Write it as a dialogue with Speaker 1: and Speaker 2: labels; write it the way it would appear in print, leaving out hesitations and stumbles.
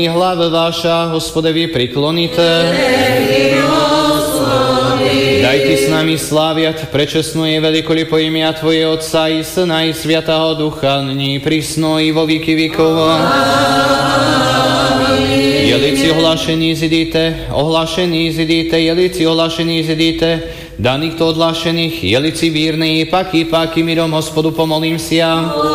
Speaker 1: Hlava vaša, Hospodevi, priklonite. Dajte s nami sláviať prečestnú i veľkolepé imя Tvoje Otca i Syna i Svätého Ducha, nyní prisno i vo veky vekov. Jelici ohlašení zidíte, jelici ohlašení zidíte, daných to odlášených, jelici vírni, paky, mirom Hospodu pomolím si ja.